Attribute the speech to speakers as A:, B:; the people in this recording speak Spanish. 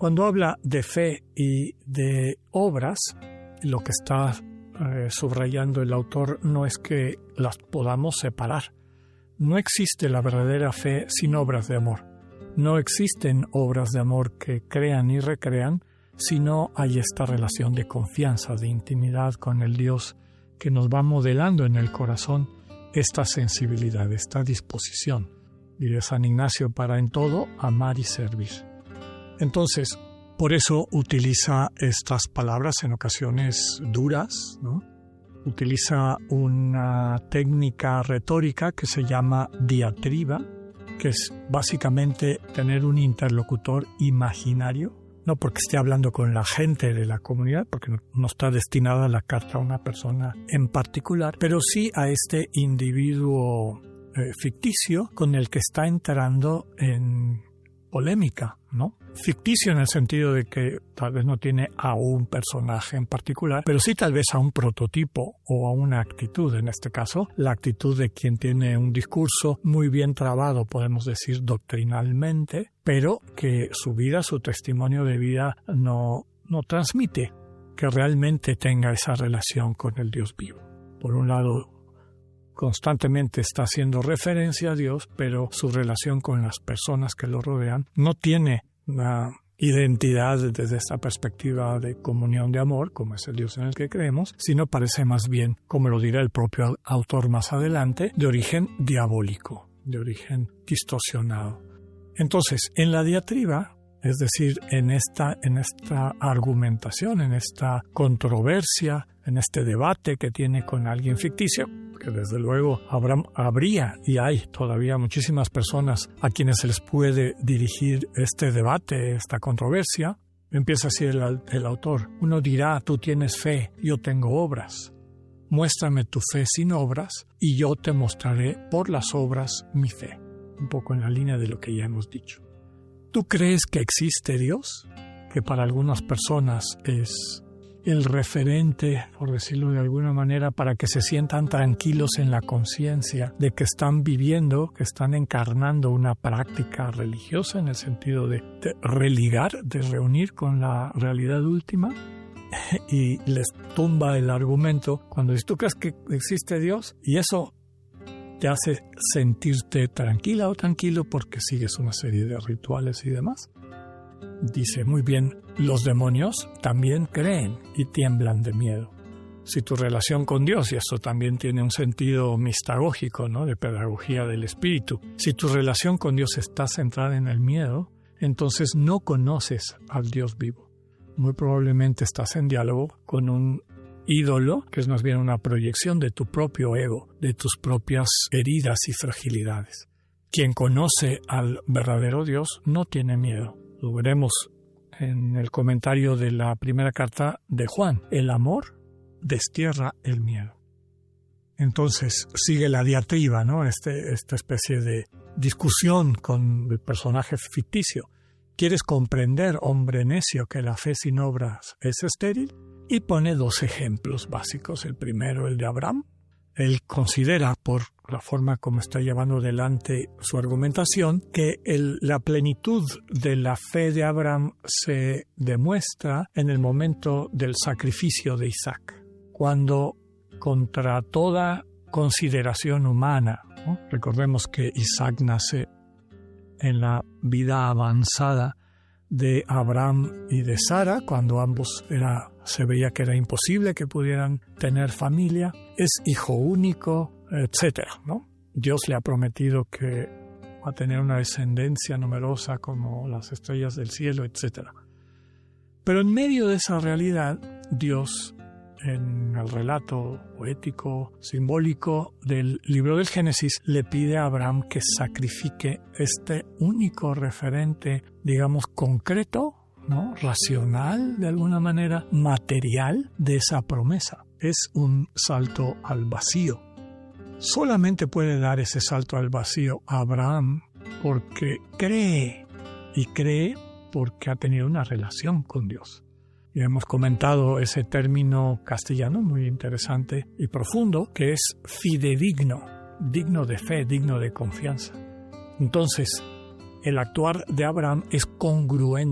A: Cuando habla de fe y de obras, lo que está subrayando el autor no es que las podamos separar. No existe la verdadera fe sin obras de amor. No existen obras de amor que crean y recrean si no hay esta relación de confianza, de intimidad con el Dios que nos va modelando en el corazón esta sensibilidad, esta disposición, diría San Ignacio, para en todo amar y servir. Entonces, por eso utiliza estas palabras en ocasiones duras, ¿no? Utiliza una técnica retórica que se llama diatriba, que es básicamente tener un interlocutor imaginario, no porque esté hablando con la gente de la comunidad, porque no está destinada la carta a una persona en particular, pero sí a este individuo ficticio con el que está entrando en polémica, ¿no? Ficticio en el sentido de que tal vez no tiene a un personaje en particular, pero sí tal vez a un prototipo o a una actitud, en este caso, la actitud de quien tiene un discurso muy bien trabado, podemos decir doctrinalmente, pero que su vida, su testimonio de vida no transmite que realmente tenga esa relación con el Dios vivo. Por un lado, constantemente está haciendo referencia a Dios, pero su relación con las personas que lo rodean no tiene una identidad desde esta perspectiva de comunión de amor, como es el Dios en el que creemos, sino parece más bien, como lo dirá el propio autor más adelante, de origen diabólico, de origen distorsionado. Entonces, en la diatriba, es decir, en esta argumentación, en esta controversia, en este debate que tiene con alguien ficticio, que desde luego habría y hay todavía muchísimas personas a quienes se les puede dirigir este debate, esta controversia, empieza así el autor. Uno dirá, tú tienes fe, yo tengo obras. Muéstrame tu fe sin obras y yo te mostraré por las obras mi fe. Un poco en la línea de lo que ya hemos dicho. ¿Tú crees que existe Dios? Que para algunas personas es el referente, por decirlo de alguna manera, para que se sientan tranquilos en la conciencia de que están viviendo, que están encarnando una práctica religiosa en el sentido de religar, de reunir con la realidad última, y les tumba el argumento cuando dices, ¿tú crees que existe Dios? Y eso te hace sentirte tranquila o tranquilo porque sigues una serie de rituales y demás. Dice muy bien, los demonios también creen y tiemblan de miedo. Si tu relación con Dios, y eso también tiene un sentido mistagógico, ¿no?, de pedagogía del espíritu, si tu relación con Dios está centrada en el miedo, entonces no conoces al Dios vivo. Muy probablemente estás en diálogo con un ídolo, que es más bien una proyección de tu propio ego, de tus propias heridas y fragilidades. Quien conoce al verdadero Dios no tiene miedo. Lo veremos en el comentario de la primera carta de Juan. El amor destierra el miedo. Entonces sigue la diatriba, ¿no? Esta especie de discusión con el personaje ficticio. ¿Quieres comprender, hombre necio, que la fe sin obras es estéril? Y pone dos ejemplos básicos. El primero, el de Abraham. Él considera, por la forma como está llevando adelante su argumentación, que la plenitud de la fe de Abraham se demuestra en el momento del sacrificio de Isaac, cuando contra toda consideración humana, ¿no? Recordemos que Isaac nace en la vida avanzada de Abraham y de Sara, cuando ambos se veía que era imposible que pudieran tener familia, es hijo único, etcétera, ¿no? Dios le ha prometido que va a tener una descendencia numerosa como las estrellas del cielo, etcétera. Pero en medio de esa realidad, Dios, en el relato poético, simbólico del libro del Génesis, le pide a Abraham que sacrifique este único referente, digamos, concreto, ¿no?, racional, de alguna manera, material de esa promesa. Es un salto al vacío. Solamente puede dar ese salto al vacío Abraham porque cree, y cree porque ha tenido una relación con Dios. Ya hemos comentado ese término castellano muy interesante y profundo que es fidedigno, digno de fe, digno de confianza. Entonces, el actuar de Abraham es congruente